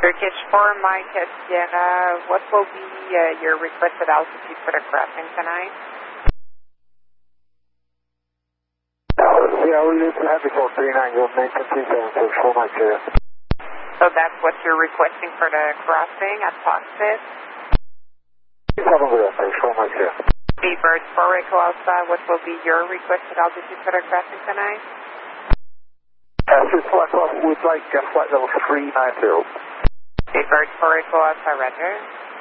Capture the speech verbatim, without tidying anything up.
Turkish four, Mike Sierra, what will be uh, your requested altitude for the crossing tonight? Yeah, we used to have before three nine, go maintenance three seven six, four Mike Sierra. So that's what you're requesting for the crossing at Foxfit? three seven zero six, four Mike Sierra. Beaver four Echo Alpha, what will be your requested altitude for the crossing tonight? Uh, so flight level, we'd like uh, flight level three nine zero. Beaver four Echo Alpha, roger.